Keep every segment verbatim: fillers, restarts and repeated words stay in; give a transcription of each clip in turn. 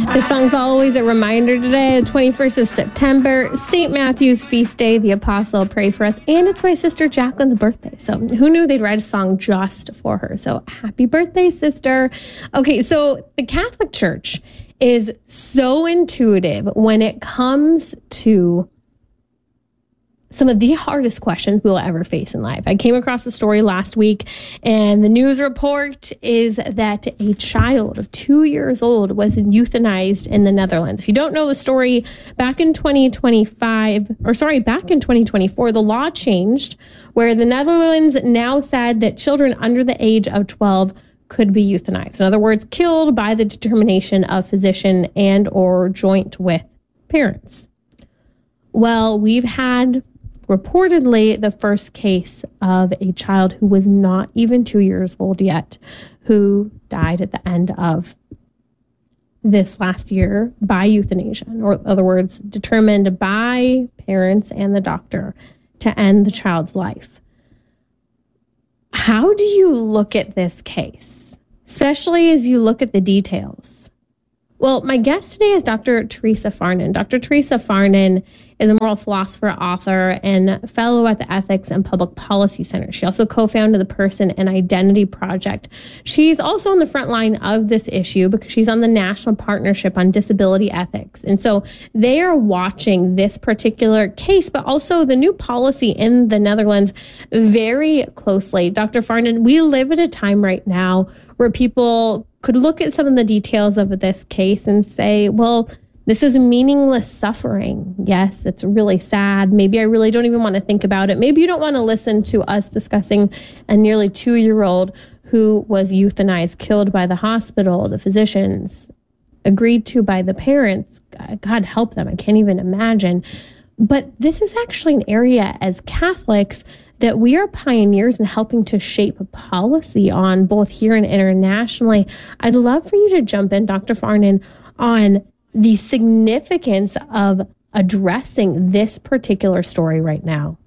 This song's always a reminder today, the twenty-first of September, Saint Matthew's feast day, the apostle, pray for us, and it's my sister Jacqueline's birthday. So who knew they'd write a song just for her? So happy birthday, sister. Okay, so the Catholic Church is so intuitive when it comes to some of the hardest questions we'll ever face in life. I came across a story last week, and the news report is that a child of two years old was euthanized in the Netherlands. If you don't know the story, back in twenty twenty-five, or sorry, back in twenty twenty-four, the law changed where the Netherlands now said that children under the age of twelve could be euthanized. In other words, killed by the determination of physician and or joint with parents. Well, we've had reportedly the first case of a child who was not even two years old yet, who died at the end of this last year by euthanasia, or in other words, determined by parents and the doctor to end the child's life. How do you look at this case, especially as you look at the details? Well, my guest today is Doctor Teresa Farnan. Doctor Teresa Farnan is a moral philosopher, author, and fellow at the Ethics and Public Policy Center. She also co-founded the Person and Identity Project. She's also on the front line of this issue because she's on the National Partnership on Disability Ethics. And so they are watching this particular case, but also the new policy in the Netherlands very closely. Doctor Farnan, we live at a time right now where people could look at some of the details of this case and say, well, this is meaningless suffering. Yes, it's really sad. Maybe I really don't even want to think about it. Maybe you don't want to listen to us discussing a nearly two-year-old who was euthanized, killed by the hospital, the physicians, agreed to by the parents. God help them. I can't even imagine. But this is actually an area as Catholics that we are pioneers in helping to shape a policy on, both here and internationally. I'd love for you to jump in, Doctor Farnan, on the significance of addressing this particular story right now.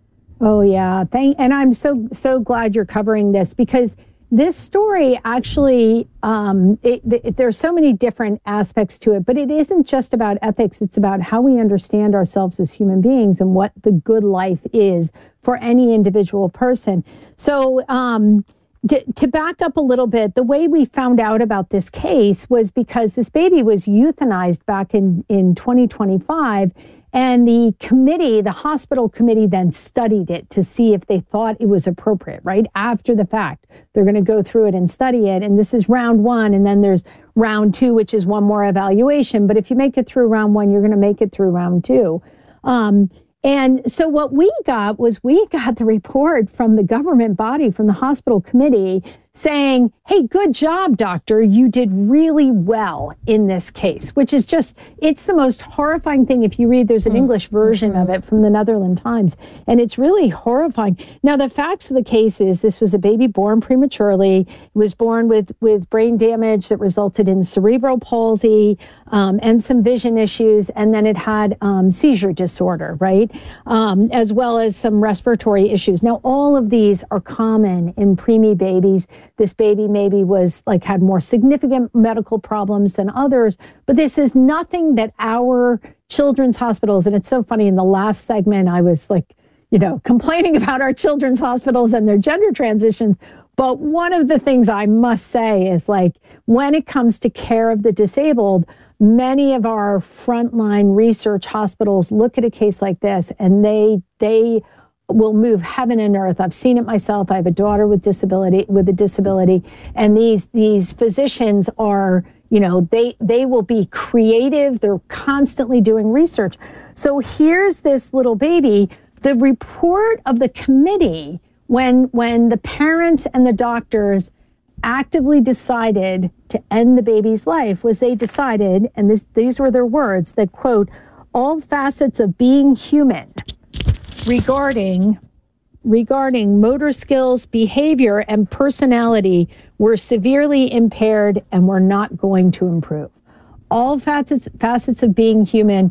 Oh, yeah. Thank, and I'm so, so glad you're covering this, because this story actually, um, it, it, there's so many different aspects to it, but it isn't just about ethics. It's about how we understand ourselves as human beings and what the good life is for any individual person. So, um, To, to back up a little bit, the way we found out about this case was because this baby was euthanized back in, in twenty twenty-five, and the committee, the hospital committee, then studied it to see if they thought it was appropriate, right? After the fact, they're going to go through it and study it. And this is round one, and then there's round two, which is one more evaluation. But if you make it through round one, you're going to make it through round two. Um, And so what we got was we got the report from the government body, from the hospital committee, saying, hey, good job, doctor. You did really well in this case, which is just, it's the most horrifying thing. If you read, there's an English version of it from the Netherlands Times, and it's really horrifying. Now, the facts of the case is this was a baby born prematurely. It was born with, with brain damage that resulted in cerebral palsy um, and some vision issues, and then it had um, seizure disorder, right? Um, as well as some respiratory issues. Now, all of these are common in preemie babies. This baby maybe was like had more significant medical problems than others, but this is nothing that our children's hospitals, and it's so funny, in the last segment, I was like, you know, complaining about our children's hospitals and their gender transitions. But one of the things I must say is, like, when it comes to care of the disabled, many of our frontline research hospitals look at a case like this and they, they, will move heaven and earth. I've seen it myself. I have a daughter with disability, with a disability, and these these physicians are, you know, they they will be creative. They're constantly doing research. So here's this little baby. The report of the committee, when when the parents and the doctors actively decided to end the baby's life, was they decided, and this these were their words, that, quote, all facets of being human regarding regarding motor skills, behavior, and personality were severely impaired and were not going to improve. All facets facets of being human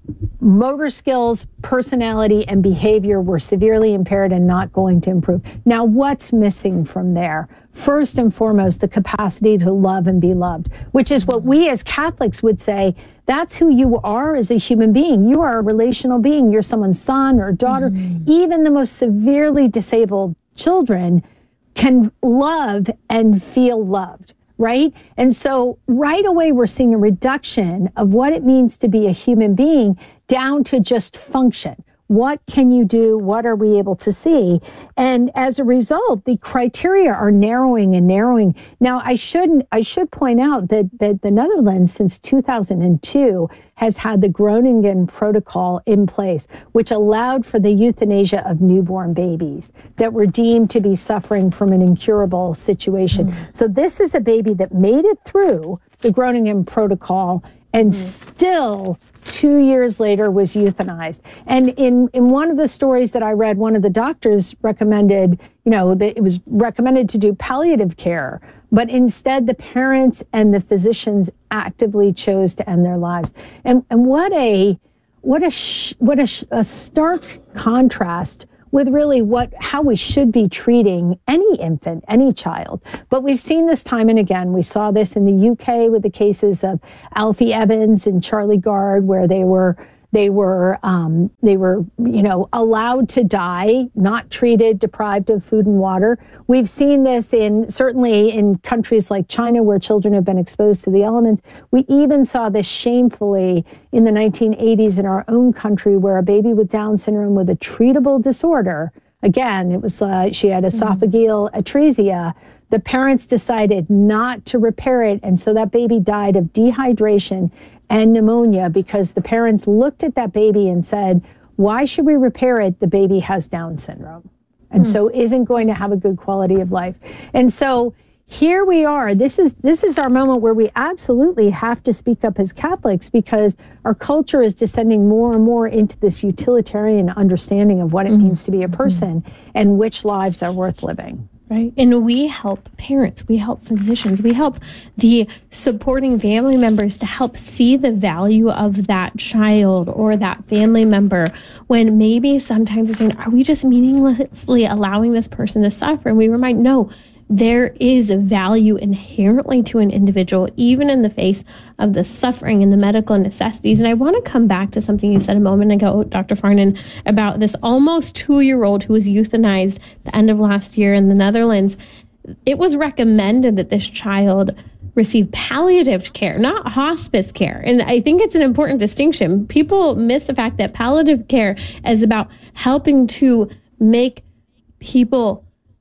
motor skills, personality, and behavior were severely impaired and not going to improve. Now, what's missing from there? First and foremost, the capacity to love and be loved, which is what we as Catholics would say, that's who you are as a human being. You are a relational being. You're someone's son or daughter. Mm-hmm. Even the most severely disabled children can love and feel loved. Right? And so right away, we're seeing a reduction of what it means to be a human being down to just function. What can you do? What are we able to see? And as a result, the criteria are narrowing and narrowing. Now, I shouldn't, I should point out that, that the Netherlands since two thousand two has had the Groningen Protocol in place, which allowed for the euthanasia of newborn babies that were deemed to be suffering from an incurable situation. Mm. So this is a baby that made it through the Groningen Protocol and mm. still two years later was euthanized. And in, in one of the stories that I read, one of the doctors recommended, you know, that it was recommended to do palliative care, but instead the parents and the physicians actively chose to end their lives. And, and what a, what a, sh- what a, sh- a stark contrast with really what, how we should be treating any infant, any child. But we've seen this time and again. We saw this in the U K with the cases of Alfie Evans and Charlie Gard, where they were They were, um, they were, you know, allowed to die, not treated, deprived of food and water. We've seen this in certainly in countries like China, where children have been exposed to the elements. We even saw this shamefully in the nineteen eighties in our own country, where a baby with Down syndrome with a treatable disorder, again, it was uh, she had esophageal mm-hmm. atresia. The parents decided not to repair it, and so that baby died of dehydration and pneumonia because the parents looked at that baby and said, why should we repair it? The baby has Down syndrome and mm. so isn't going to have a good quality of life. And so here we are. This is this is our moment where we absolutely have to speak up as Catholics, because our culture is descending more and more into this utilitarian understanding of what it mm. means to be a person mm. and which lives are worth living. Right. And we help parents, we help physicians, we help the supporting family members to help see the value of that child or that family member, when maybe sometimes we're saying, are we just meaninglessly allowing this person to suffer? And we remind, no, there is a value inherently to an individual, even in the face of the suffering and the medical necessities. And I want to come back to something you said a moment ago, Doctor Farnan, about this almost two-year-old who was euthanized the end of last year in the Netherlands. It was recommended that this child receive palliative care, not hospice care. And I think it's an important distinction. People miss the fact that palliative care is about helping to make people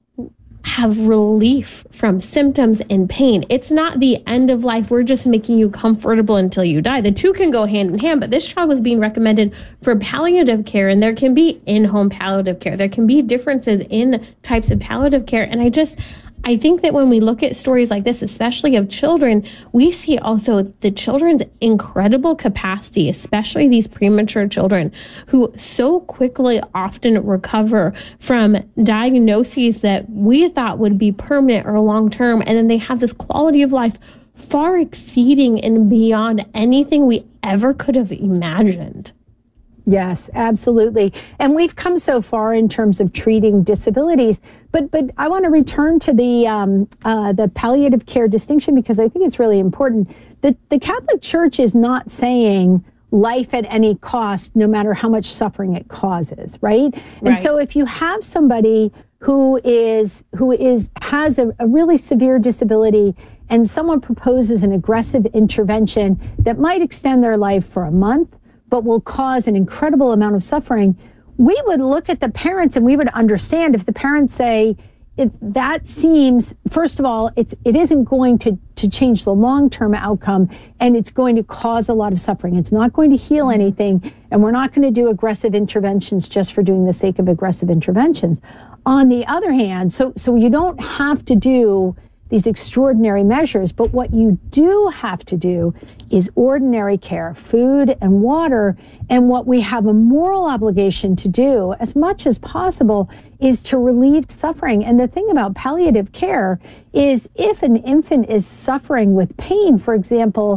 have relief from symptoms and pain. It's not the end of life. We're just making you comfortable until you die. The two can go hand in hand, but this child was being recommended for palliative care, and there can be in-home palliative care. There can be differences in types of palliative care. And I just, I think that when we look at stories like this, especially of children, we see also the children's incredible capacity, especially these premature children who so quickly often recover from diagnoses that we thought would be permanent or long-term. And then they have this quality of life far exceeding and beyond anything we ever could have imagined. Yes, absolutely. And we've come so far in terms of treating disabilities, but but I want to return to the um, uh, the palliative care distinction, because I think it's really important. The, the Catholic Church is not saying life at any cost, no matter how much suffering it causes, right? And right. so if you have somebody who is who is has a, a really severe disability, and someone proposes an aggressive intervention that might extend their life for a month, but will cause an incredible amount of suffering, we would look at the parents and we would understand if the parents say, it, that seems, first of all, it's, it isn't going to, to change the long-term outcome, and it's going to cause a lot of suffering. It's not going to heal anything, and we're not going to do aggressive interventions just for doing the sake of aggressive interventions. On the other hand, so, so you don't have to do these extraordinary measures, but what you do have to do is ordinary care, food and water. And what we have a moral obligation to do as much as possible is to relieve suffering. And the thing about palliative care is if an infant is suffering with pain, for example,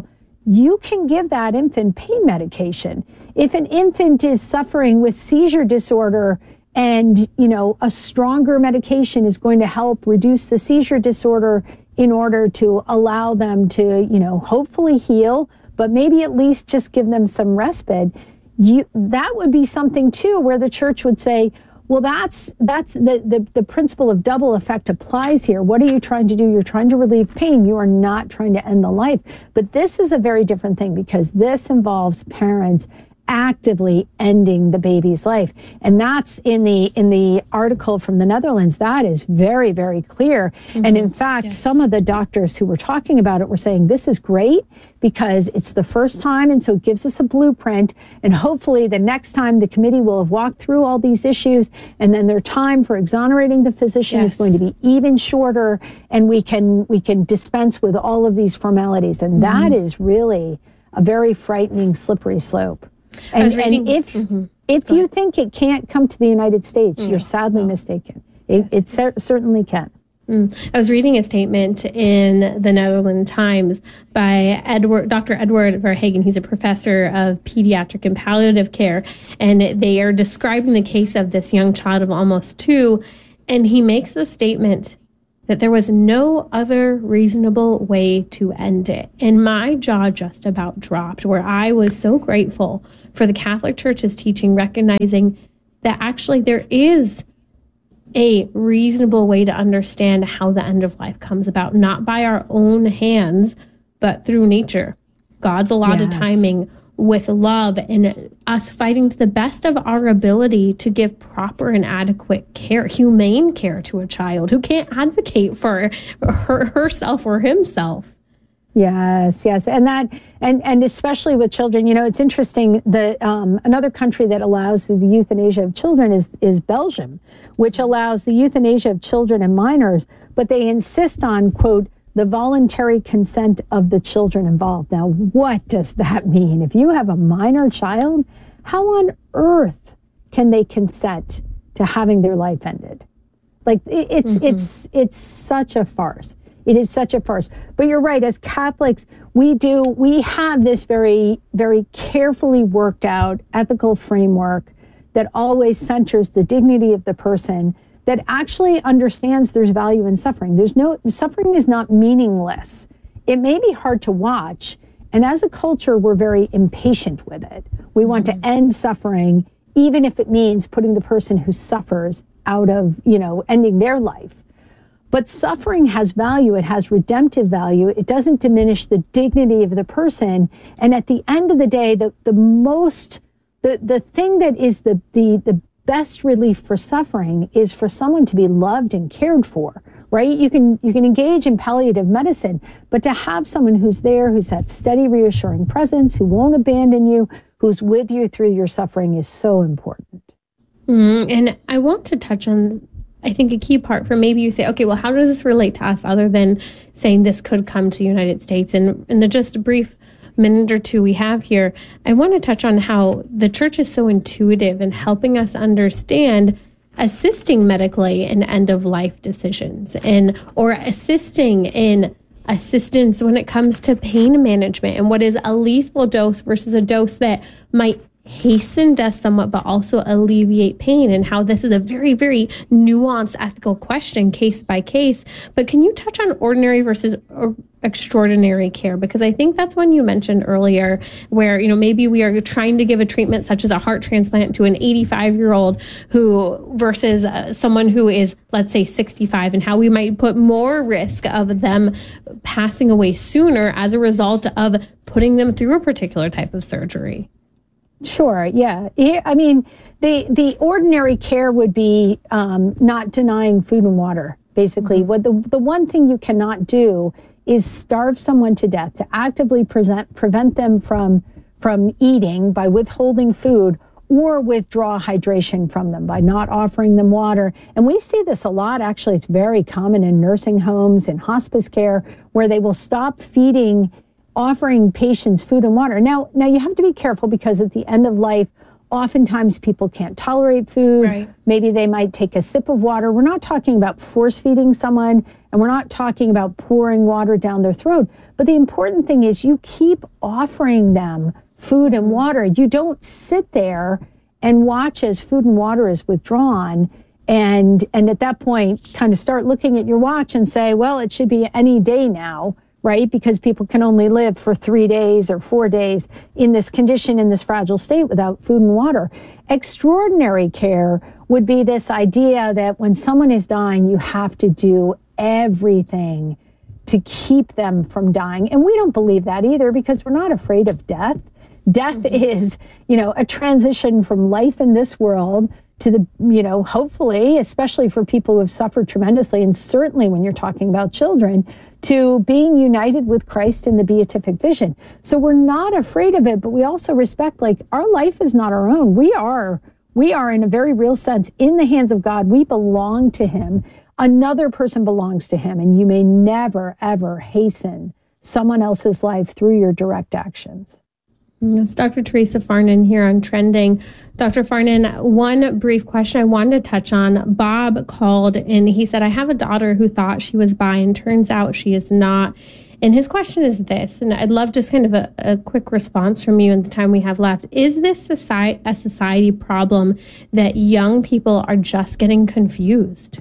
you can give that infant pain medication. If an infant is suffering with seizure disorder and, you know, a stronger medication is going to help reduce the seizure disorder in order to allow them to, you know, hopefully heal, but maybe at least just give them some respite, you, that would be something too where the church would say, well, that's that's the, the, the principle of double effect applies here. What are you trying to do? You're trying to relieve pain. You are not trying to end the life. But this is a very different thing because this involves parents actively ending the baby's life. And that's in the in the article from the Netherlands. That is very, very clear. Mm-hmm. And in fact, yes. some of the doctors who were talking about it were saying this is great because it's the first time. And so it gives us a blueprint. And hopefully the next time the committee will have walked through all these issues and then their time for exonerating the physician yes. is going to be even shorter. And we can we can dispense with all of these formalities. And mm-hmm. that is really a very frightening, slippery slope. And, reading, and if mm-hmm. if you think it can't come to the United States, mm, you're sadly no. mistaken. It, yes, it yes. Cer- certainly can. Mm. I was reading a statement in the Netherlands Times by Edward, Doctor Edward Verhagen. He's a professor of pediatric and palliative care, and they are describing the case of this young child of almost two, and he makes the statement that there was no other reasonable way to end it. And my jaw just about dropped, where I was so grateful for the Catholic Church's teaching, recognizing that actually there is a reasonable way to understand how the end of life comes about, not by our own hands, but through nature. God's allotted yes. timing with love and us fighting to the best of our ability to give proper and adequate care, humane care to a child who can't advocate for her, herself or himself. Yes, yes. And that, and, and especially with children, you know, it's interesting that um, another country that allows the euthanasia of children is, is Belgium, which allows the euthanasia of children and minors, but they insist on, quote, the voluntary consent of the children involved. Now, what does that mean? If you have a minor child, how on earth can they consent to having their life ended? Like it's mm-hmm. it's it's such a farce. It is such a farce. But you're right, as Catholics, we do we have this very, very carefully worked out ethical framework that always centers the dignity of the person, that actually understands there's value in suffering. There's no, suffering is not meaningless. It may be hard to watch. And as a culture, we're very impatient with it. We want mm-hmm. to end suffering, even if it means putting the person who suffers out of, you know, ending their life. But suffering has value. It has redemptive value. It doesn't diminish the dignity of the person. And at the end of the day, the, the most, the, the thing that is the, the, the best relief for suffering is for someone to be loved and cared for, right? You can you can engage in palliative medicine, but to have someone who's there, who's that steady, reassuring presence, who won't abandon you, who's with you through your suffering is so important. Mm, and I want to touch on, I think, a key part for maybe you say, okay, well, how does this relate to us other than saying this could come to the United States? And in the just a brief minute or two we have here, I want to touch on how the church is so intuitive in helping us understand assisting medically in end-of-life decisions and or assisting in assistance when it comes to pain management and what is a lethal dose versus a dose that might hasten death somewhat, but also alleviate pain, and how this is a very, very nuanced ethical question, case by case. But can you touch on ordinary versus extraordinary care? Because I think that's one you mentioned earlier, where, you know, maybe we are trying to give a treatment such as a heart transplant to an eighty-five-year-old who versus uh, someone who is, let's say, sixty-five, and how we might put more risk of them passing away sooner as a result of putting them through a particular type of surgery. Sure. Yeah. I mean, the the ordinary care would be um, not denying food and water. Basically, mm-hmm. what the the one thing you cannot do is starve someone to death, to actively present, prevent them from from eating by withholding food, or withdraw hydration from them by not offering them water. And we see this a lot. Actually, it's very common in nursing homes and hospice care, where they will stop feeding offering patients food and water. Now, now you have to be careful, because at the end of life, oftentimes people can't tolerate food. Right. Maybe they might take a sip of water. We're not talking about force feeding someone, and we're not talking about pouring water down their throat. But the important thing is you keep offering them food and water. You don't sit there and watch as food and water is withdrawn. And, and at that point, kind of start looking at your watch and say, well, it should be any day now, right? Because people can only live for three days or four days in this condition, in this fragile state without food and water. Extraordinary care would be this idea that when someone is dying, you have to do everything to keep them from dying. And we don't believe that either, because we're not afraid of death. Death mm-hmm. is, you know, a transition from life in this world to the, you know, hopefully, especially for people who have suffered tremendously, and certainly when you're talking about children, to being united with Christ in the beatific vision. So we're not afraid of it, but we also respect, like, our life is not our own. We are, we are in a very real sense in the hands of God. We belong to him. Another person belongs to him, and you may never, ever hasten someone else's life through your direct actions. It's Doctor Teresa Farnan here on Trending. Doctor Farnan, one brief question I wanted to touch on. Bob called and he said, I have a daughter who thought she was bi and turns out she is not. And his question is this, and I'd love just kind of a, a quick response from you in the time we have left. Is this society, a society problem that young people are just getting confused?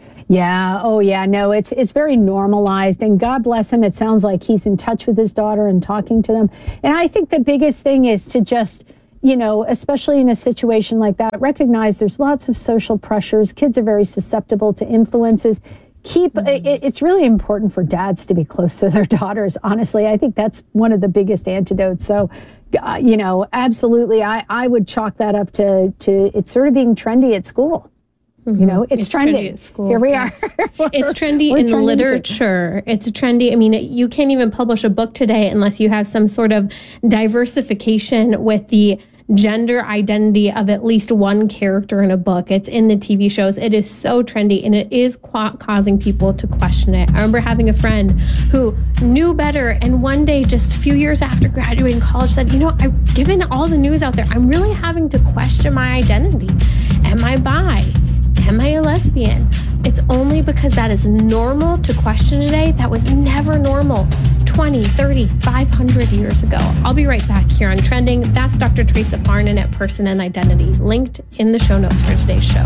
Yeah. Oh, yeah. No, it's it's very normalized, and God bless him. It sounds like he's in touch with his daughter and talking to them. And I think the biggest thing is to just, you know, especially in a situation like that, recognize there's lots of social pressures. Kids are very susceptible to influences. Keep mm-hmm. it, it's really important for dads to be close to their daughters. Honestly, I think that's one of the biggest antidotes. So, uh, you know, absolutely, I I would chalk that up to to it's sort of being trendy at school. You know, it's, it's trendy. trendy at school. Here we yes. are. It's trendy in literature. It's trendy. I mean, you can't even publish a book today unless you have some sort of diversification with the gender identity of at least one character in a book. It's in the T V shows. It is so trendy, and it is qu- causing people to question it. I remember having a friend who knew better, and one day, just a few years after graduating college, said, you know, I've given all the news out there, I'm really having to question my identity. Am I bi? Am I a lesbian? It's only because that is normal to question today. That was never normal twenty, thirty, five hundred years ago. I'll be right back here on Trending. That's Doctor Teresa Farnan at Person and Identity, linked in the show notes for today's show.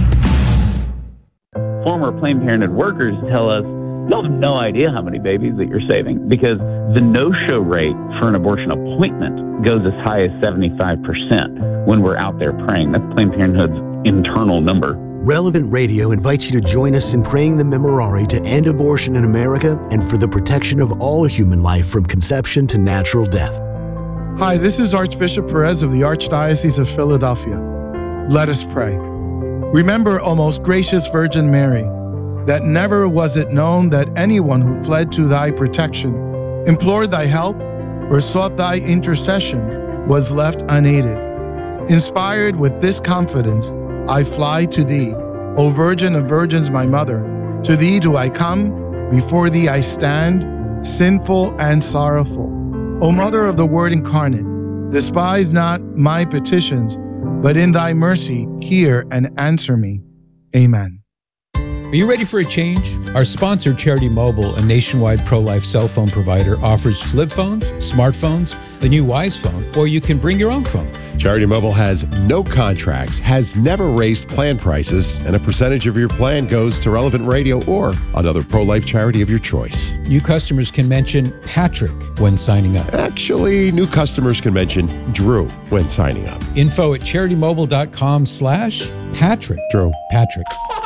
Former Planned Parenthood workers tell us, you'll have no idea how many babies that you're saving, because the no-show rate for an abortion appointment goes as high as seventy-five percent when we're out there praying. That's Planned Parenthood's internal number. Relevant Radio invites you to join us in praying the Memorare to end abortion in America and for the protection of all human life from conception to natural death. Hi, this is Archbishop Perez of the Archdiocese of Philadelphia. Let us pray. Remember, O most gracious Virgin Mary, that never was it known that anyone who fled to thy protection, implored thy help, or sought thy intercession was left unaided. Inspired with this confidence, I fly to thee, O Virgin of Virgins, my mother. To thee do I come, before thee I stand, sinful and sorrowful. O Mother of the Word incarnate, despise not my petitions, but in thy mercy hear and answer me. Amen. Are you ready for a change? Our sponsor, Charity Mobile, a nationwide pro-life cell phone provider, offers flip phones, smartphones, the new Wise phone, or you can bring your own phone. Charity Mobile has no contracts, has never raised plan prices, and a percentage of your plan goes to Relevant Radio or another pro-life charity of your choice. New customers can mention Patrick when signing up. Actually, new customers can mention Drew when signing up. Info at charitymobile.com slash Patrick. Drew. Patrick.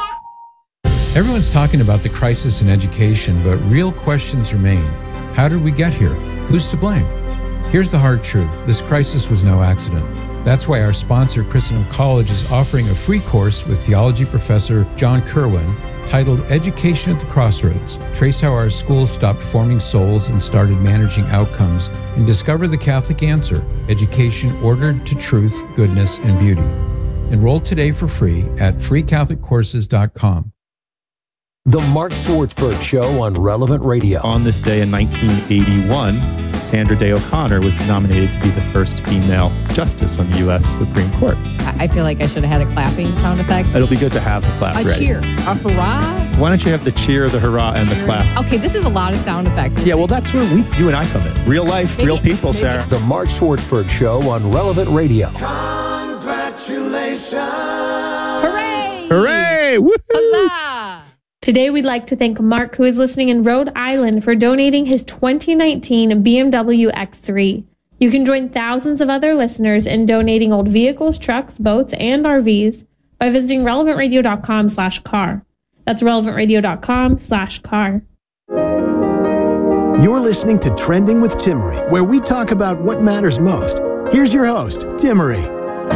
Everyone's talking about the crisis in education, but real questions remain. How did we get here? Who's to blame? Here's the hard truth. This crisis was no accident. That's why our sponsor, Christendom College, is offering a free course with theology professor John Kerwin titled Education at the Crossroads. Trace how our schools stopped forming souls and started managing outcomes, and discover the Catholic answer, education ordered to truth, goodness, and beauty. Enroll today for free at free catholic courses dot com. The Mark Swartzberg Show on Relevant Radio. On this day in nineteen eighty-one, Sandra Day O'Connor was nominated to be the first female justice on the U S Supreme Court. I feel like I should have had a clapping sound effect. It'll be good to have the clap A ready. cheer. A hurrah. Why don't you have the cheer, the hurrah, and the clap? Okay, this is a lot of sound effects. Yeah, well, that's where we, you and I come in. Real life, Maybe- real people, maybe- Sarah. The Mark Schwartzberg Show on Relevant Radio. Congratulations. Hooray! Hooray! Woo-hoo! Huzzah! Today, we'd like to thank Mark, who is listening in Rhode Island, for donating his twenty nineteen B M W X three. You can join thousands of other listeners in donating old vehicles, trucks, boats, and R Vs by visiting relevant radio dot com slash car. That's relevant radio dot com slash car. You're listening to Trending with Timmery, where we talk about what matters most. Here's your host, Timmery.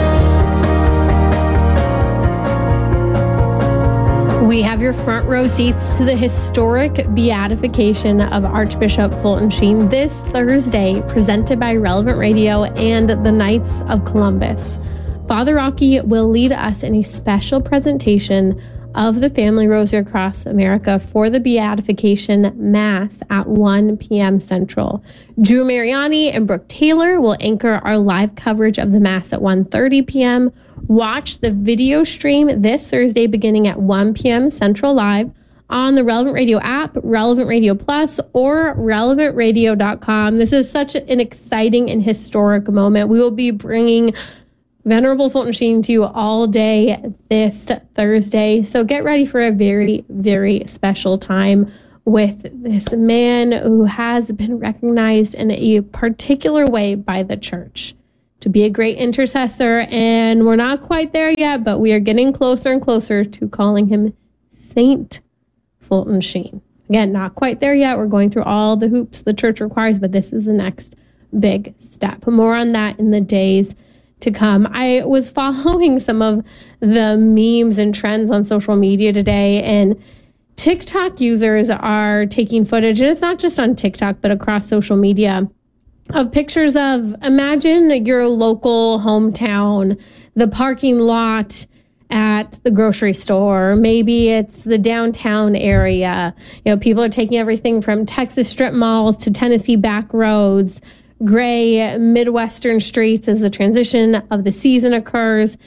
We have your front row seats to the historic beatification of Archbishop Fulton Sheen this Thursday, presented by Relevant Radio and the Knights of Columbus. Father Rocky will lead us in a special presentation of the Family Rosary across America for the Beatification Mass at one p.m. Central. Drew Mariani and Brooke Taylor will anchor our live coverage of the Mass at one thirty p.m. Watch the video stream this Thursday beginning at one p.m. Central Live on the Relevant Radio app, Relevant Radio Plus, or relevant radio dot com. This is such an exciting and historic moment. We will be bringing Venerable Fulton Sheen to you all day this Thursday. So get ready for a very, very special time with this man who has been recognized in a particular way by the church to be a great intercessor. And we're not quite there yet, but we are getting closer and closer to calling him Saint Fulton Sheen. Again, not quite there yet. We're going through all the hoops the church requires, but this is the next big step. More on that in the days to come. I was following some of the memes and trends on social media today, and TikTok users are taking footage, and it's not just on TikTok, but across social media, of pictures of, imagine your local hometown, the parking lot at the grocery store. Maybe it's the downtown area. You know, people are taking everything from Texas strip malls to Tennessee back roads, gray Midwestern streets as the transition of the season occurs.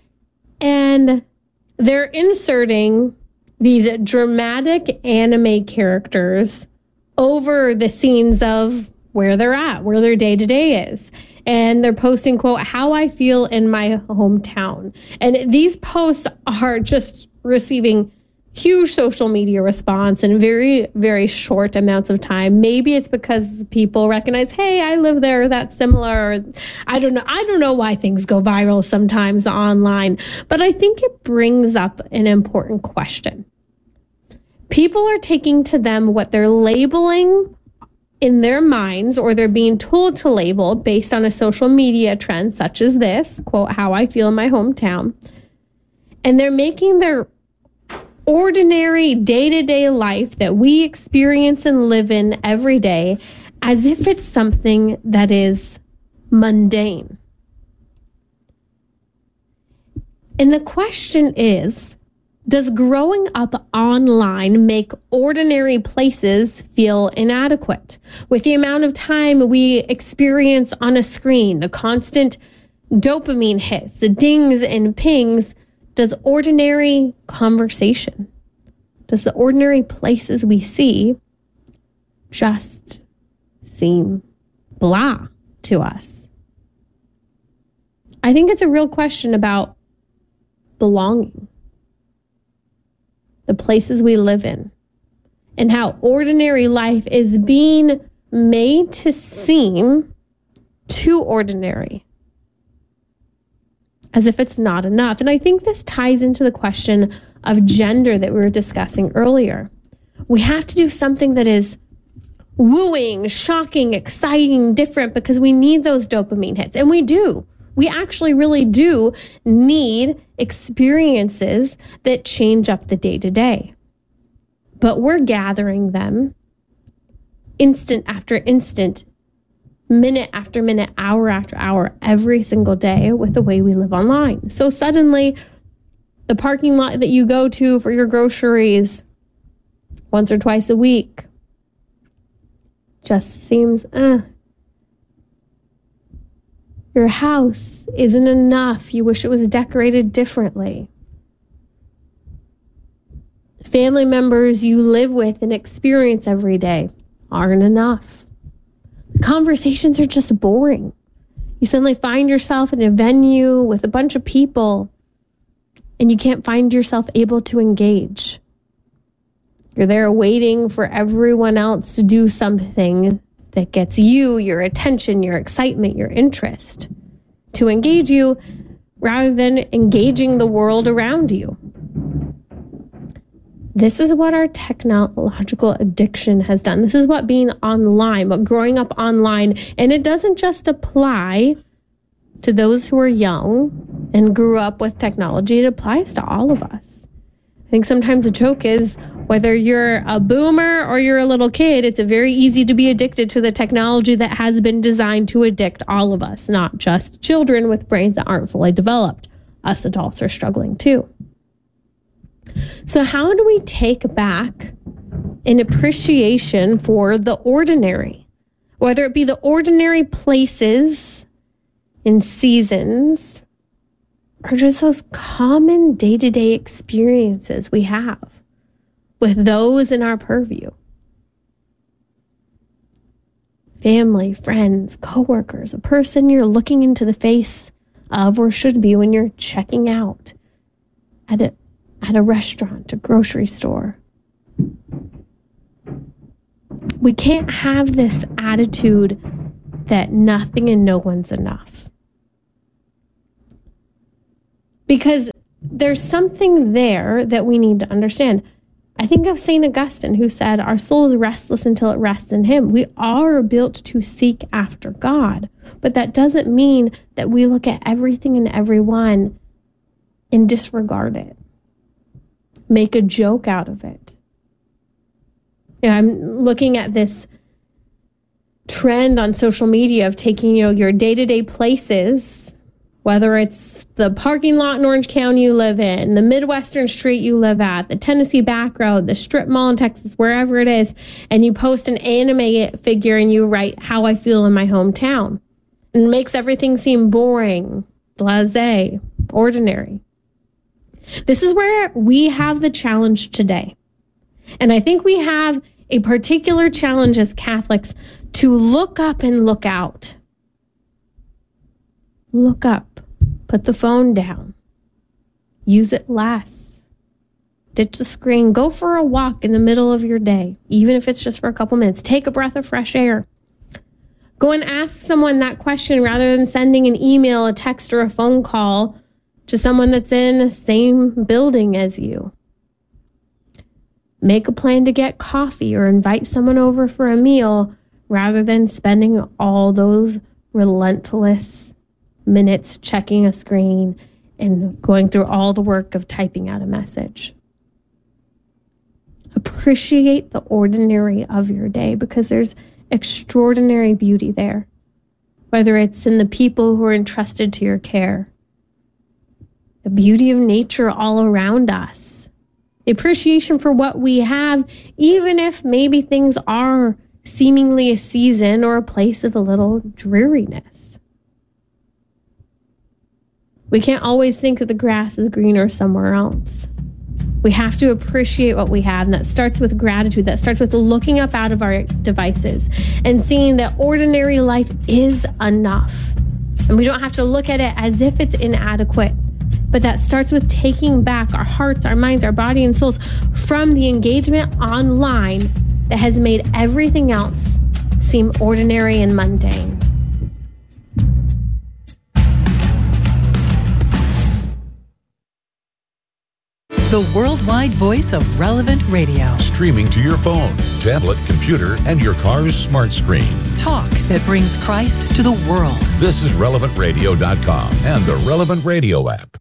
And they're inserting these dramatic anime characters over the scenes of where they're at, where their day-to-day is. And they're posting, quote, how I feel in my hometown. And these posts are just receiving huge social media response in very, very short amounts of time. Maybe it's because people recognize, hey, I live there, that's similar. I don't know. I don't know why things go viral sometimes online, but I think it brings up an important question. People are taking to them what they're labeling in their minds, or they're being told to label based on a social media trend such as this, quote, how I feel in my hometown. And they're making their ordinary day-to-day life that we experience and live in every day as if it's something that is mundane. And the question is, does growing up online make ordinary places feel inadequate? With the amount of time we experience on a screen, the constant dopamine hits, the dings and pings, does ordinary conversation, does the ordinary places we see just seem blah to us? I think it's a real question about belonging, the places we live in, and how ordinary life is being made to seem too ordinary, as if it's not enough. And I think this ties into the question of gender that we were discussing earlier. We have to do something that is wooing, shocking, exciting, different, because we need those dopamine hits. And we do. We actually really do need experiences that change up the day-to-day. But we're gathering them instant after instant, minute after minute, hour after hour, every single day with the way we live online. So suddenly, the parking lot that you go to for your groceries once or twice a week just seems, uh, Your house isn't enough. You wish it was decorated differently. Family members you live with and experience every day aren't enough. Conversations are just boring. You suddenly find yourself in a venue with a bunch of people and you can't find yourself able to engage. You're there waiting for everyone else to do something that gets you, your attention, your excitement, your interest, to engage you rather than engaging the world around you. This is what our technological addiction has done. This is what being online, what growing up online, and it doesn't just apply to those who are young and grew up with technology. It applies to all of us. I think sometimes the joke is whether you're a boomer or you're a little kid, it's very easy to be addicted to the technology that has been designed to addict all of us, not just children with brains that aren't fully developed. Us adults are struggling too. So how do we take back an appreciation for the ordinary, whether it be the ordinary places and seasons or just those common day-to-day experiences we have with those in our purview? Family, friends, coworkers, a person you're looking into the face of or should be when you're checking out at a at a restaurant, a grocery store. We can't have this attitude that nothing and no one's enough. Because there's something there that we need to understand. I think of Saint Augustine, who said, our soul is restless until it rests in him. We are built to seek after God, but that doesn't mean that we look at everything and everyone and disregard it. Make a joke out of it. Yeah, I'm looking at this trend on social media of taking, you know, your day-to-day places, whether it's the parking lot in Orange County you live in, the Midwestern street you live at, the Tennessee back road, the strip mall in Texas, wherever it is, and you post an anime figure and you write how I feel in my hometown. And it makes everything seem boring, blasé, ordinary. This is where we have the challenge today. And I think we have a particular challenge as Catholics to look up and look out. Look up. Put the phone down. Use it less. Ditch the screen. Go for a walk in the middle of your day, even if it's just for a couple minutes. Take a breath of fresh air. Go and ask someone that question rather than sending an email, a text, or a phone call to someone that's in the same building as you. Make a plan to get coffee or invite someone over for a meal rather than spending all those relentless minutes checking a screen and going through all the work of typing out a message. Appreciate the ordinary of your day because there's extraordinary beauty there, whether it's in the people who are entrusted to your care, the beauty of nature all around us, the appreciation for what we have, even if maybe things are seemingly a season or a place of a little dreariness. We can't always think that the grass is greener somewhere else. We have to appreciate what we have, and that starts with gratitude. That starts with looking up out of our devices and seeing that ordinary life is enough. And we don't have to look at it as if it's inadequate. But that starts with taking back our hearts, our minds, our body, and souls from the engagement online that has made everything else seem ordinary and mundane. The worldwide voice of Relevant Radio. Streaming to your phone, tablet, computer, and your car's smart screen. Talk that brings Christ to the world. This is relevant radio dot com and the Relevant Radio app.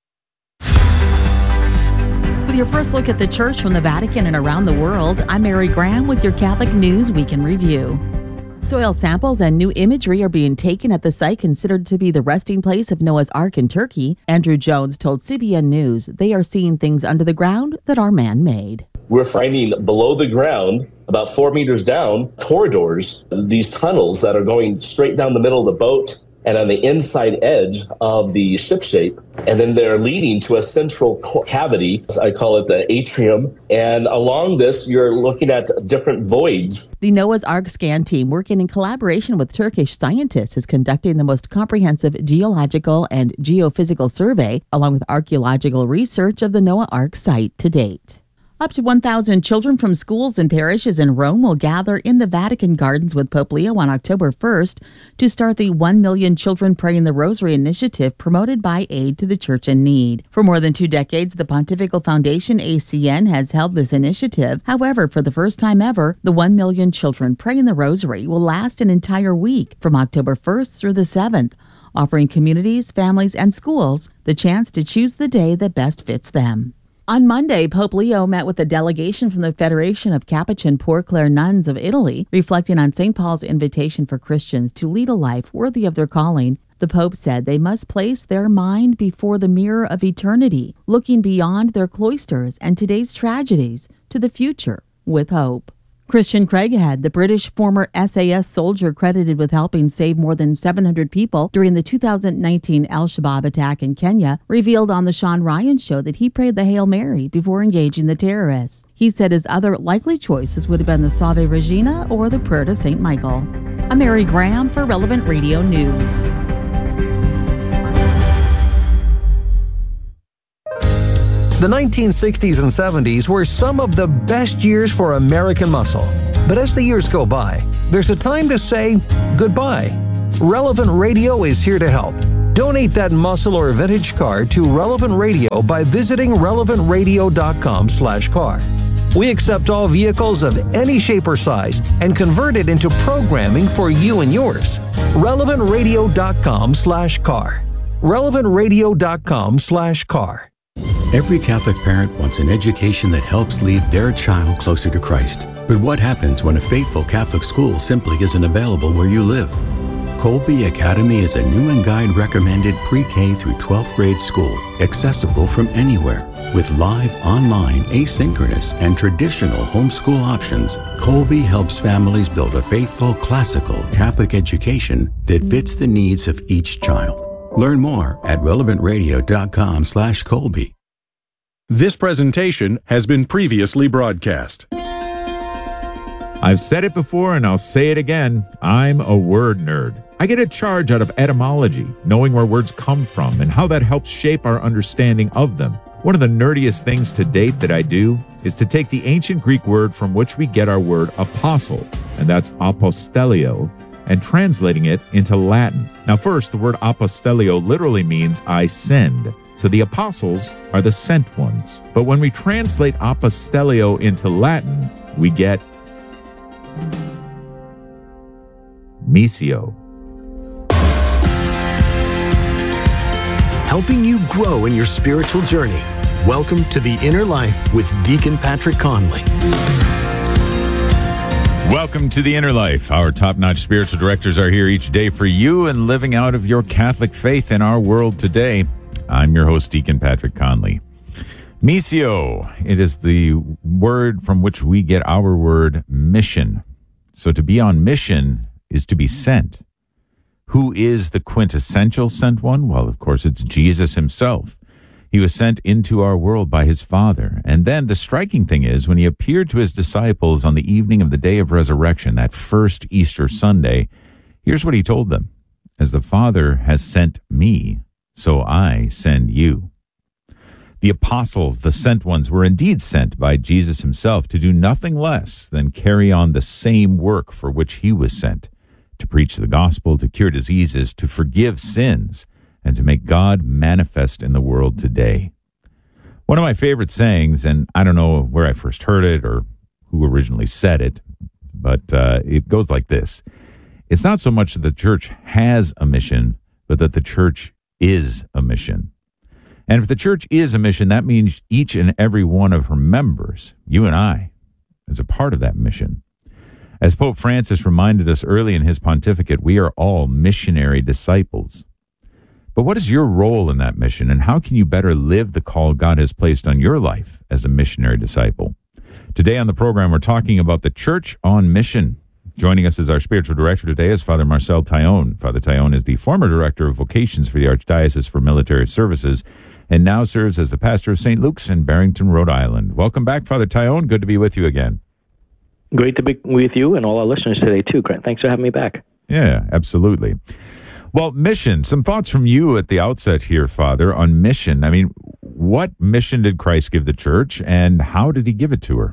With your first look at the church from the Vatican and around the world, I'm Mary Graham with your Catholic News Week in Review. Soil samples and new imagery are being taken at the site considered to be the resting place of Noah's Ark in Turkey. Andrew Jones told C B N News they are seeing things under the ground that are man-made. We're finding below the ground, about four meters down, corridors, these tunnels that are going straight down the middle of the boat and on the inside edge of the ship shape. And then they're leading to a central cavity. I call it the atrium. And along this, you're looking at different voids. The Noah's Ark scan team, working in collaboration with Turkish scientists, is conducting the most comprehensive geological and geophysical survey, along with archaeological research of the Noah Ark site to date. Up to one thousand children from schools and parishes in Rome will gather in the Vatican Gardens with Pope Leo on October first to start the one million Children Praying the Rosary initiative promoted by Aid to the Church in Need. For more than two decades, the Pontifical Foundation, A C N, has held this initiative. However, for the first time ever, the one million Children Praying the Rosary will last an entire week from October first through the seventh, offering communities, families, and schools the chance to choose the day that best fits them. On Monday, Pope Leo met with a delegation from the Federation of Capuchin Poor Clare Nuns of Italy, reflecting on Saint Paul's invitation for Christians to lead a life worthy of their calling. The Pope said they must place their mind before the mirror of eternity, looking beyond their cloisters and today's tragedies to the future with hope. Christian Craighead, the British former S A S soldier credited with helping save more than seven hundred people during the two thousand nineteen Al-Shabaab attack in Kenya, revealed on the Sean Ryan Show that he prayed the Hail Mary before engaging the terrorists. He said his other likely choices would have been the Salve Regina or the prayer to Saint Michael. I'm Mary Graham for Relevant Radio News. The nineteen sixties and seventies were some of the best years for American muscle. But as the years go by, there's a time to say goodbye. Relevant Radio is here to help. Donate that muscle or vintage car to Relevant Radio by visiting relevant radio dot com slash car. We accept all vehicles of any shape or size and convert it into programming for you and yours. relevant radio dot com slash car. relevant radio dot com slash car. Every Catholic parent wants an education that helps lead their child closer to Christ. But what happens when a faithful Catholic school simply isn't available where you live? Colby Academy is a Newman Guide recommended pre-K through twelfth grade school, accessible from anywhere. With live, online, asynchronous, and traditional homeschool options, Colby helps families build a faithful, classical Catholic education that fits the needs of each child. Learn more at relevant radio dot com slash Colby. This presentation has been previously broadcast. I've said it before and I'll say it again. I'm a word nerd. I get a charge out of etymology, knowing where words come from and how that helps shape our understanding of them. One of the nerdiest things to date that I do is to take the ancient Greek word from which we get our word apostle, and that's apostellio, and translating it into Latin. Now first, the word apostellio literally means I send. So the apostles are the sent ones. But when we translate apostellio into Latin, we get missio. Helping you grow in your spiritual journey. Welcome to The Inner Life with Deacon Patrick Conley. Welcome to The Inner Life. Our top-notch spiritual directors are here each day for you and living out of your Catholic faith in our world today. I'm your host, Deacon Patrick Conley. Missio, it is the word from which we get our word mission. So to be on mission is to be sent. Who is the quintessential sent one? Well, of course, it's Jesus himself. He was sent into our world by his Father. And then the striking thing is, when he appeared to his disciples on the evening of the day of resurrection, that first Easter Sunday, here's what he told them. As the Father has sent me, so I send you. The apostles, the sent ones, were indeed sent by Jesus himself to do nothing less than carry on the same work for which he was sent, to preach the gospel, to cure diseases, to forgive sins, and to make God manifest in the world today. One of my favorite sayings, and I don't know where I first heard it or who originally said it, but uh, it goes like this. It's not so much that the church has a mission, but that the church is a mission. And if the church is a mission, that means each and every one of her members, you and I, is a part of that mission. As Pope Francis reminded us early in his pontificate, we are all missionary disciples. But what is your role in that mission, and how can you better live the call God has placed on your life as a missionary disciple? Today on the program, we're talking about the church on mission. Joining us as our spiritual director today is Father Marcel Taillon. Father Taillon is the former director of vocations for the Archdiocese for Military Services and now serves as the pastor of Saint Luke's in Barrington, Rhode Island. Welcome back, Father Taillon. Good to be with you again. Great to be with you and all our listeners today, too, Grant. Thanks for having me back. Yeah, absolutely. Well, mission. Some thoughts from you at the outset here, Father, on mission. I mean, what mission did Christ give the church, and how did he give it to her?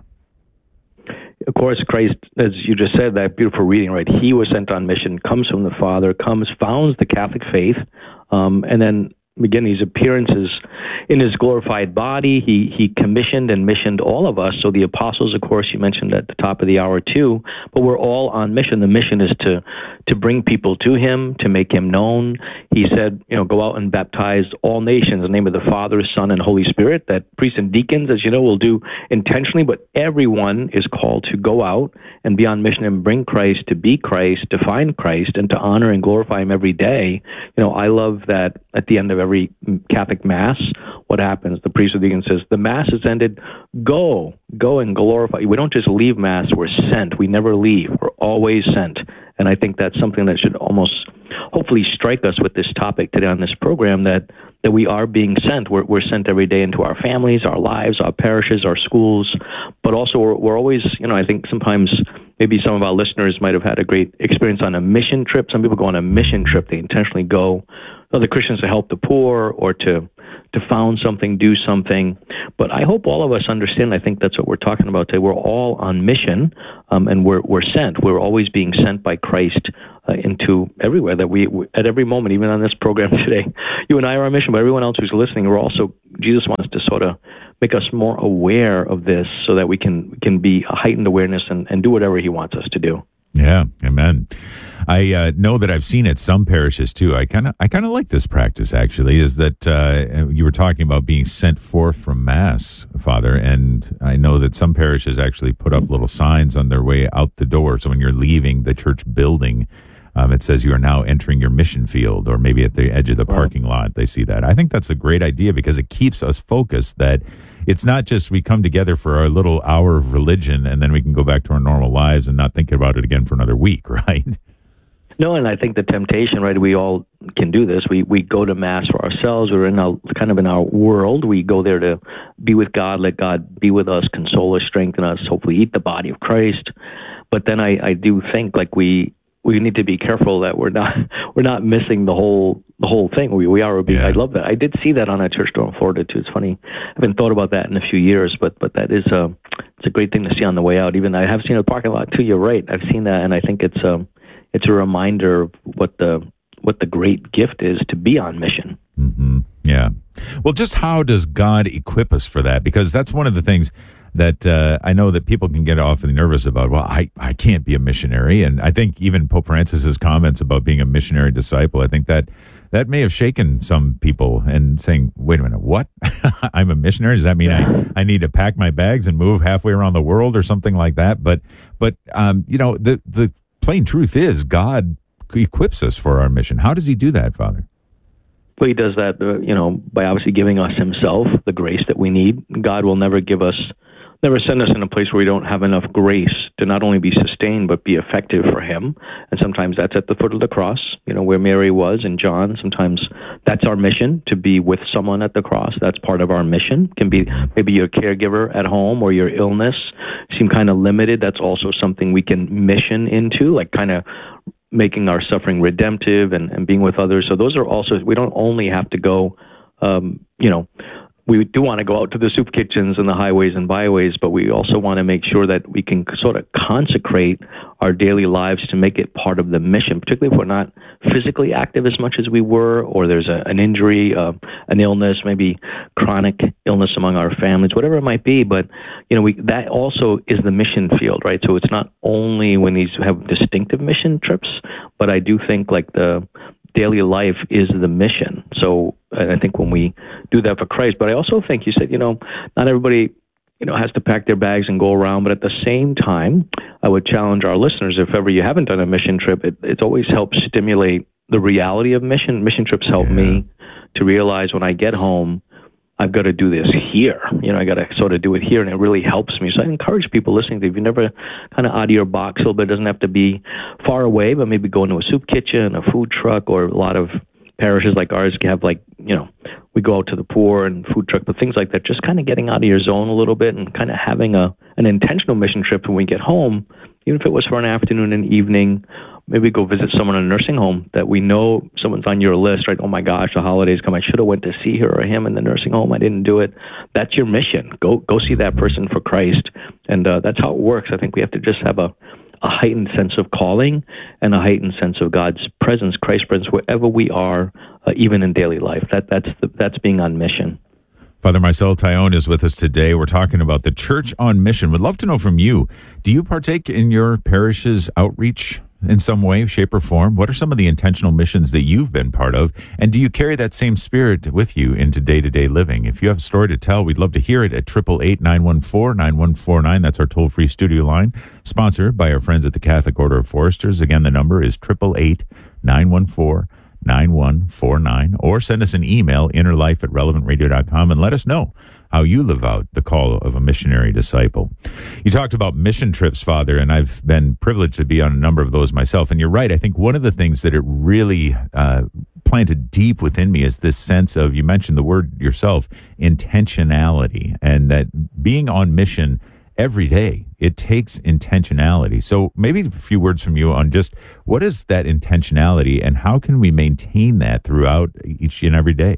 Of course, Christ, as you just said, that beautiful reading, right? He was sent on mission, comes from the Father, comes, founds the Catholic faith, um, and then again, these appearances in his glorified body, he he commissioned and missioned all of us. So the apostles, of course, you mentioned at the top of the hour too, but we're all on mission. The mission is to to bring people to him, to make him known. He said, you know, go out and baptize all nations in the name of the Father, Son, and Holy Spirit. That priests and deacons, as you know, will do intentionally, but everyone is called to go out and be on mission and bring Christ, to be Christ, to find Christ, and to honor and glorify him every day. You know, I love that at the end of every Catholic Mass, what happens? The priest or deacon says, the Mass is ended. Go, go and glorify. We don't just leave Mass, we're sent. We never leave. We're always sent. And I think that's something that should almost hopefully strike us with this topic today on this program, that that we are being sent. We're, we're sent every day into our families, our lives, our parishes, our schools, but also we're, we're always, you know, I think sometimes maybe some of our listeners might have had a great experience on a mission trip. Some people go on a mission trip. They intentionally go, other Christians, to help the poor or to to found something, do something. But I hope all of us understand, I think that's what we're talking about today. We're all on mission, um, and we're we're sent. We're always being sent by Christ uh, into everywhere, that we, at every moment, even on this program today, you and I are on mission, but everyone else who's listening, we're also, Jesus wants to sort of make us more aware of this so that we can, can be a heightened awareness and, and do whatever he wants us to do. Yeah, amen. I uh, know that I've seen at some parishes too. I kind of, I kind of like this practice. Actually, is that uh, you were talking about being sent forth from Mass, Father, and I know that some parishes actually put up little signs on their way out the door. So when you're leaving the church building, um, it says you are now entering your mission field, or maybe at the edge of the parking lot. They see that. I think that's a great idea because it keeps us focused. That it's not just we come together for our little hour of religion and then we can go back to our normal lives and not think about it again for another week, right? No, and I think the temptation, right, we all can do this. We we go to Mass for ourselves. We're in our, kind of in our world. We go there to be with God, let God be with us, console us, strengthen us, hopefully eat the body of Christ. But then I, I do think like we we need to be careful that we're not we're not missing the whole the whole thing. We we are being. Yeah. I love that. I did see that on a church door in Florida too. It's funny. I haven't thought about that in a few years, but but that is a it's a great thing to see on the way out. Even I have seen a parking lot too. You're right. I've seen that, and I think it's a it's a reminder of what the what the great gift is to be on mission. Mm-hmm. Yeah. Well, just how does God equip us for that? Because that's one of the things that uh, I know that people can get awfully nervous about. Well, I, I can't be a missionary. And I think even Pope Francis's comments about being a missionary disciple, I think that that may have shaken some people and saying, wait a minute, what? I'm a missionary? Does that mean I, I need to pack my bags and move halfway around the world or something like that? But, but um, you know, the, the plain truth is God equips us for our mission. How does he do that, Father? Well, he does that, uh, you know, by obviously giving us himself, the grace that we need. God will never give us Never send us in a place where we don't have enough grace to not only be sustained, but be effective for him. And sometimes that's at the foot of the cross, you know, where Mary was and John. Sometimes that's our mission, to be with someone at the cross. That's part of our mission. It can be maybe your caregiver at home or your illness seem kind of limited. That's also something we can mission into, like kind of making our suffering redemptive and, and being with others. So those are also, we don't only have to go, um, you know, we do want to go out to the soup kitchens and the highways and byways, but we also want to make sure that we can sort of consecrate our daily lives to make it part of the mission, particularly if we're not physically active as much as we were, or there's a, an injury, uh, an illness, maybe chronic illness among our families, whatever it might be. But, you know, we, that also is the mission field, right? So it's not only when these have distinctive mission trips, but I do think like the daily life is the mission. So I think when we do that for Christ, but I also think you said, you know, not everybody, you know, has to pack their bags and go around, but at the same time, I would challenge our listeners, if ever you haven't done a mission trip, it, it's always helped stimulate the reality of mission. Mission trips help yeah. me to realize when I get home, I've got to do this here. You know, I got to sort of do it here, and it really helps me. So I encourage people listening to, if you're never kind of out of your box a little bit, it doesn't have to be far away, but maybe go into a soup kitchen, a food truck, or a lot of parishes like ours have, like, you know, we go out to the poor and food truck, but things like that, just kind of getting out of your zone a little bit and kind of having a an intentional mission trip when we get home, even if it was for an afternoon and evening. Maybe go visit someone in a nursing home that we know someone's on your list, right? Oh my gosh, the holidays come. I should have went to see her or him in the nursing home. I didn't do it. That's your mission. Go go see that person for Christ. And uh, that's how it works. I think we have to just have a, a heightened sense of calling and a heightened sense of God's presence, Christ's presence, wherever we are, uh, even in daily life. That That's the, that's being on mission. Father Marcel Taillon is with us today. We're talking about the Church on Mission. Would love to know from you, do you partake in your parish's outreach in some way, shape, or form? What are some of the intentional missions that you've been part of? And do you carry that same spirit with you into day-to-day living? If you have a story to tell, we'd love to hear it at eight eight eight, nine one four, nine one four nine. That's our toll-free studio line, sponsored by our friends at the Catholic Order of Foresters. Again, the number is eight eight eight, nine one four, nine one four nine. Or send us an email, innerlife at relevant radio dot com, and let us know how you live out the call of a missionary disciple. You talked about mission trips, Father, and I've been privileged to be on a number of those myself. And you're right. I think one of the things that it really uh, planted deep within me is this sense of, you mentioned the word yourself, intentionality, and that being on mission every day, it takes intentionality. So maybe a few words from you on just what is that intentionality and how can we maintain that throughout each and every day?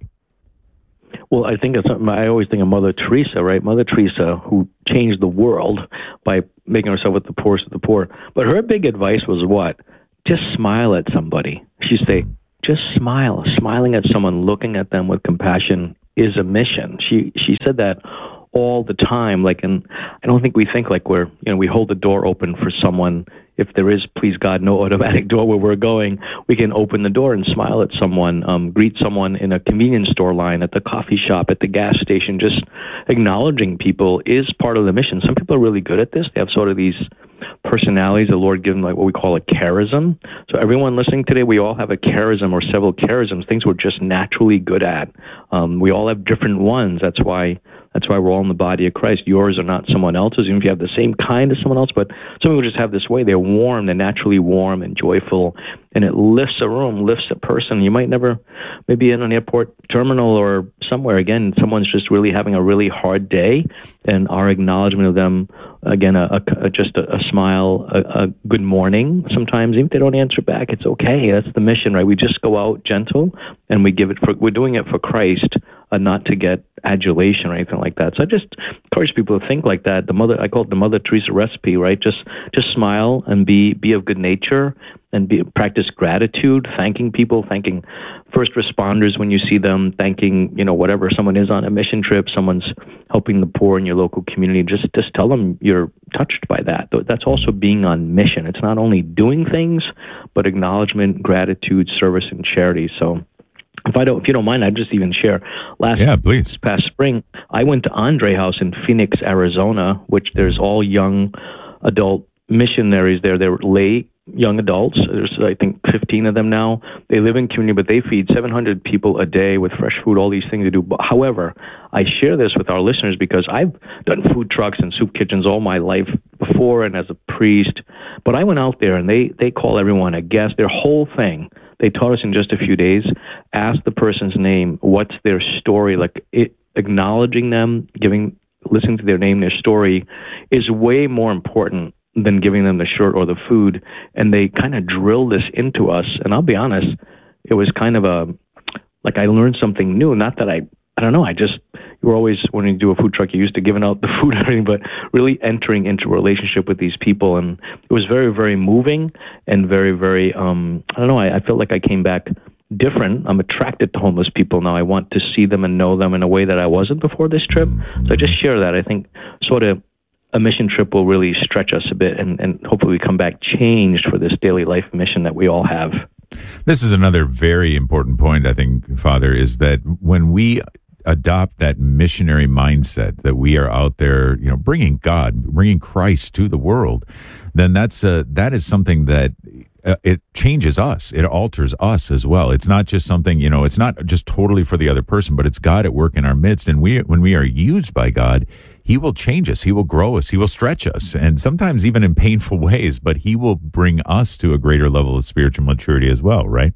Well, I think it's something, I always think of Mother Teresa, right? Mother Teresa, who changed the world by making herself with the poorest of the poor. But her big advice was what? Just smile at somebody. She'd say, just smile. Smiling at someone, looking at them with compassion is a mission. She she said that all the time. Like, and I don't think we think like we're, you know, we hold the door open for someone. If there is, please God, no automatic door where we're going, we can open the door and smile at someone, um, greet someone in a convenience store line, at the coffee shop, at the gas station. Just acknowledging people is part of the mission. Some people are really good at this. They have sort of these personalities the Lord given, like what we call a charism. So everyone listening today, we all have a charism or several charisms, things we're just naturally good at. Um, we all have different ones. That's why That's why we're all in the body of Christ. Yours are not someone else's, even if you have the same kind as someone else. But some people just have this way. They're warm. They're naturally warm and joyful. And it lifts a room, lifts a person. You might never, maybe in an airport terminal or somewhere, again, someone's just really having a really hard day. And our acknowledgement of them, again, a, a, just a, a smile, a, a good morning. Sometimes, even if they don't answer back, it's okay. That's the mission, right? We just go out gentle and we give it for, we're doing it for Christ. Uh, not to get adulation or anything like that. So I just encourage people to think like that. The mother, I call it the Mother Teresa recipe, right? Just just smile and be be of good nature and be practice gratitude, thanking people, thanking first responders when you see them, thanking, you know, whatever someone is on a mission trip, someone's helping the poor in your local community. Just just tell them you're touched by that. That's also being on mission. It's not only doing things, but acknowledgement, gratitude, service, and charity. So If I don't, if you don't mind, I'd just even share. Last yeah, please. Past spring, I went to Andre House in Phoenix, Arizona, which there's all young adult missionaries there. They're lay young adults. There's, I think, fifteen of them now. They live in community, but they feed seven hundred people a day with fresh food, all these things to do. But, however, I share this with our listeners because I've done food trucks and soup kitchens all my life before and as a priest. But I went out there, and they, they call everyone a guest. Their whole thing, they taught us in just a few days, ask the person's name, what's their story, like it, acknowledging them, giving, listening to their name, their story, is way more important than giving them the shirt or the food. And they kind of drilled this into us. And I'll be honest, it was kind of a, like I learned something new. Not that I, I don't know, I just, you were always, when you do a food truck, you're used to giving out the food and everything, but really entering into a relationship with these people. And it was very, very moving and very, very, um, I don't know, I, I felt like I came back different. I'm attracted to homeless people now. I want to see them and know them in a way that I wasn't before this trip. So I just share that. I think sort of a mission trip will really stretch us a bit, and, and hopefully we come back changed for this daily life mission that we all have. This is another very important point, I think, Father, is that when we adopt that missionary mindset that we are out there, you know, bringing God, bringing Christ to the world, then that's uh, that is something that uh, it changes us. It alters us as well. It's not just something, you know, it's not just totally for the other person, but it's God at work in our midst. And we, when we are used by God, He will change us. He will grow us. He will stretch us, and sometimes even in painful ways, but He will bring us to a greater level of spiritual maturity as well, right?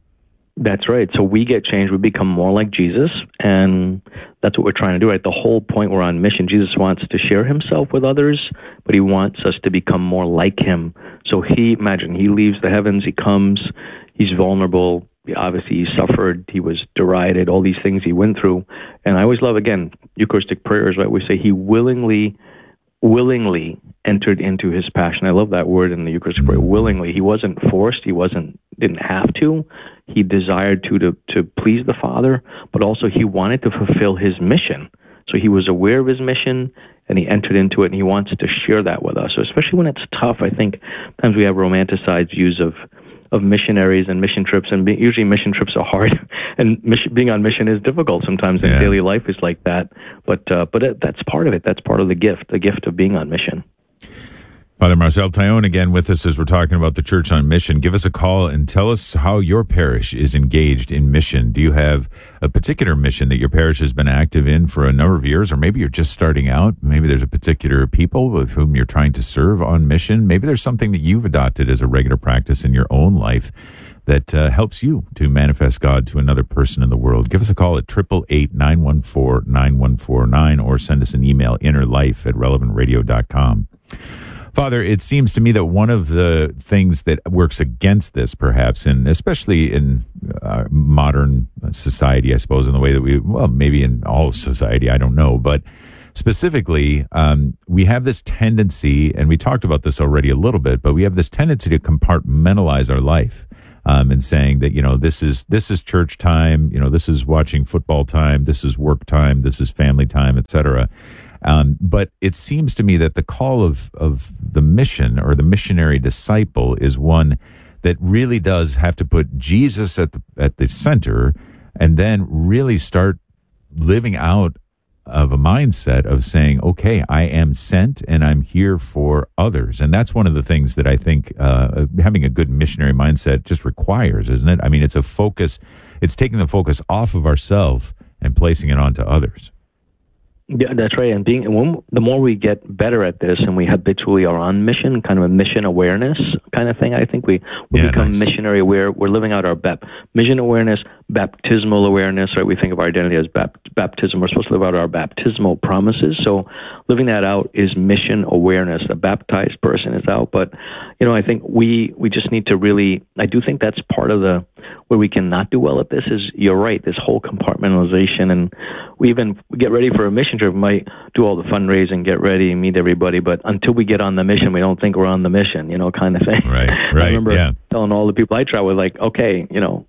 That's right. So we get changed. We become more like Jesus, and that's what we're trying to do, right? The whole point, we're on mission. Jesus wants to share Himself with others, but He wants us to become more like Him. So He, imagine, He leaves the heavens, He comes, He's vulnerable. Obviously, He suffered, He was derided, all these things He went through. And I always love, again, Eucharistic prayers, right? We say He willingly, willingly entered into His passion. I love that word in the Eucharistic prayer, willingly. He wasn't forced. He wasn't, didn't have to. He desired to, to, to please the Father, but also He wanted to fulfill His mission. So He was aware of His mission, and He entered into it, and He wants to share that with us. So especially when it's tough, I think sometimes we have romanticized views of of missionaries and mission trips, and be, usually mission trips are hard, and mission, being on mission is difficult sometimes, and yeah. daily life is like that. But uh, but it, that's part of it. That's part of the gift, the gift of being on mission. Father Marcel Taillon again with us as we're talking about the Church on Mission. Give us a call and tell us how your parish is engaged in mission. Do you have a particular mission that your parish has been active in for a number of years, or maybe you're just starting out? Maybe there's a particular people with whom you're trying to serve on mission. Maybe there's something that you've adopted as a regular practice in your own life that uh, helps you to manifest God to another person in the world. Give us a call at eight eight eight, nine one four, nine one four nine or send us an email, innerlife at relevant radio dot com. Father, it seems to me that one of the things that works against this, perhaps, and especially in uh, modern society, I suppose, in the way that we, well, maybe in all society, I don't know, but specifically, um, we have this tendency, and we talked about this already a little bit, but we have this tendency to compartmentalize our life. Um, and saying that, you know, this is this is church time, you know, this is watching football time, this is work time, this is family time, et cetera. Um, but it seems to me that the call of, of the mission or the missionary disciple is one that really does have to put Jesus at the at the center, and then really start living out of a mindset of saying, okay, I am sent and I'm here for others. And that's one of the things that I think uh, having a good missionary mindset just requires, isn't it? I mean, it's a focus, it's taking the focus off of ourselves and placing it onto others. Yeah, that's right. And being and when, the more we get better at this, and we habitually are on mission, kind of a mission awareness kind of thing, I think we, we yeah, become nice. missionary aware. We're living out our bap- mission awareness, baptismal awareness, right? We think of our identity as bap- baptism. We're supposed to live out our baptismal promises. So living that out is mission awareness. A baptized person is out. But, you know, I think we, we just need to really, I do think that's part of the, where we can not do well at this is, you're right, this whole compartmentalization. And we even we get ready for a mission trip, we might do all the fundraising, get ready, meet everybody, but until we get on the mission, we don't think we're on the mission, you know, kind of thing. Right, right, I remember yeah. telling all the people I travel with, like, okay, you know,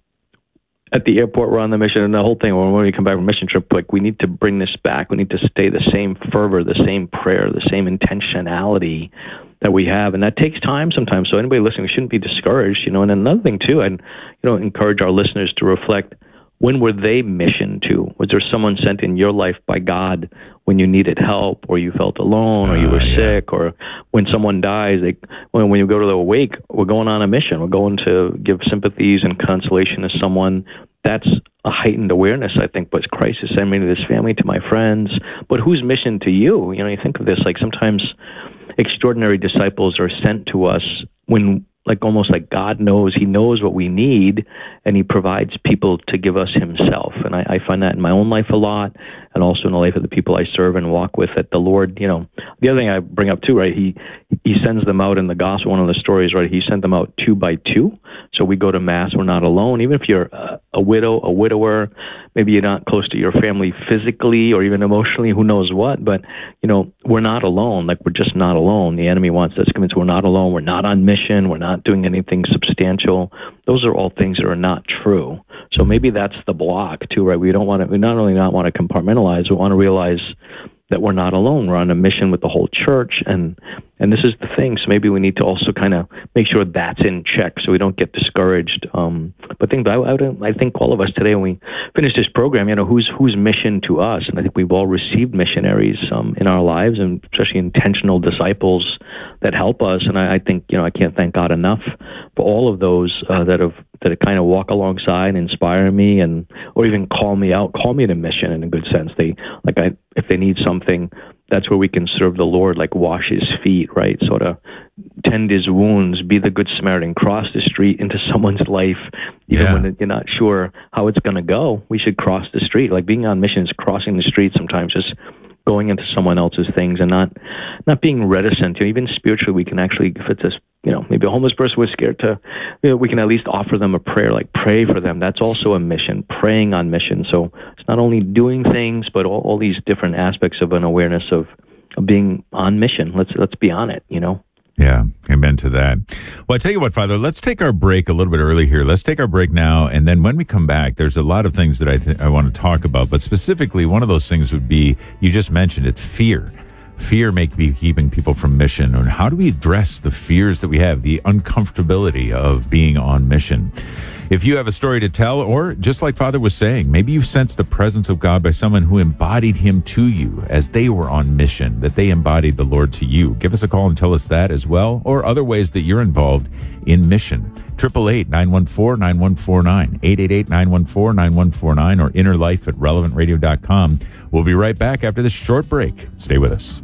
at the airport, we're on the mission, and the whole thing, when we come back from a mission trip, like, we need to bring this back. We need to stay the same fervor, the same prayer, the same intentionality that we have, and that takes time sometimes. So anybody listening shouldn't be discouraged, you know. And another thing too, I'd, you know, encourage our listeners to reflect: when were they missioned to? Was there someone sent in your life by God when you needed help, or you felt alone, or you were uh, yeah. sick, or when someone dies? They, when when you go to the wake, we're going on a mission. We're going to give sympathies and consolation to someone. That's a heightened awareness, I think. But Christ is sending me to this family, to my friends. But whose mission to you? You know, you think of this like sometimes extraordinary disciples are sent to us when, like, almost like God knows, He knows what we need, and He provides people to give us Himself. And I, I find that in my own life a lot, and also in the life of the people I serve and walk with, that the Lord, you know, the other thing I bring up too, right, He He sends them out in the gospel, one of the stories, right, He sent them out two by two. So we go to Mass, we're not alone. Even if you're a, a widow, a widower, maybe you're not close to your family physically or even emotionally, who knows what, but, you know, we're not alone. Like, we're just not alone. The enemy wants us to convince we're not alone. We're not on mission. We're not doing anything substantial. Those are all things that are not true. So maybe that's the block too, right? We don't want to, we not only not want to compartmentalize, we want to realize that we're not alone. We're on a mission with the whole church, and and this is the thing. So maybe we need to also kind of make sure that's in check so we don't get discouraged. Um, but think, I, I, would, I think all of us today, when we finish this program, you know, who's who's mission to us? And I think we've all received missionaries um, in our lives, and especially intentional disciples that help us. And I, I think, you know, I can't thank God enough for all of those uh, that have that kind of walk alongside, and inspire me, and or even call me out, call me to mission in a good sense. They like I if they need something, that's where we can serve the Lord, like wash his feet, right? Sort of tend his wounds, be the good Samaritan, cross the street into someone's life, even Yeah. when you're not sure how it's going to go. We should cross the street. Like being on mission is crossing the street sometimes, just going into someone else's things and not not being reticent. You know, even spiritually, we can actually, if it's a, you know, maybe a homeless person was scared to, you know, we can at least offer them a prayer, like pray for them. That's also a mission, praying on mission. So it's not only doing things, but all, all these different aspects of an awareness of, of being on mission. Let's let's be on it, you know. Yeah, amen to that. Well, I tell you what, Father, let's take our break a little bit early here. Let's take our break now, and then when we come back, there's a lot of things that I th- I want to talk about, but specifically, one of those things would be, you just mentioned it, fear. Fear may be keeping people from mission, and how do we address the fears that we have, the uncomfortability of being on mission? If you have a story to tell, or just like Father was saying, maybe you sensed the presence of God by someone who embodied him to you as they were on mission, that they embodied the Lord to you. Give us a call and tell us that as well, or other ways that you're involved in mission. eight eight eight, nine one four, nine one four nine, eight eight eight, nine one four, nine one four nine, or innerlife at relevant radio dot com. We'll be right back after this short break. Stay with us.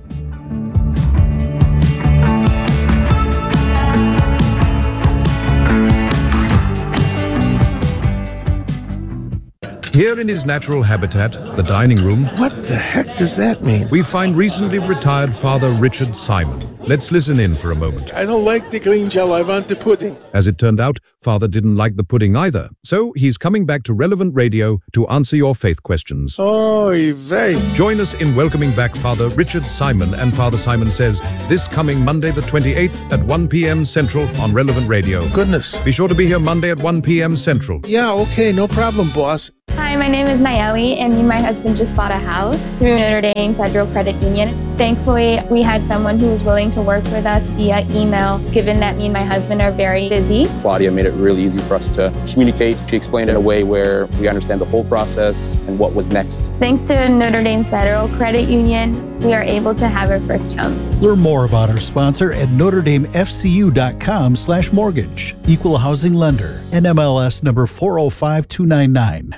Here in his natural habitat, the dining room. What the heck does that mean? We find recently retired Father Richard Simon. Let's listen in for a moment. I don't like the green gel, I want the pudding. As it turned out, Father didn't like the pudding either. So he's coming back to Relevant Radio to answer your faith questions. Oy vey. Join us in welcoming back Father Richard Simon and Father Simon Says this coming Monday the twenty-eighth at one p.m. Central on Relevant Radio. Goodness. Be sure to be here Monday at one p.m. Central. Yeah, okay, no problem, boss. Hi, my name is Nayeli, and me and my husband just bought a house through Notre Dame Federal Credit Union. Thankfully, we had someone who was willing to work with us via email, given that me and my husband are very busy. Claudia made it really easy for us to communicate. She explained it in a way where we understand the whole process and what was next. Thanks to Notre Dame Federal Credit Union, we are able to have our first home. Learn more about our sponsor at notre dame f c u dot com slash mortgage. Equal housing lender. N M L S number four oh five two nine nine.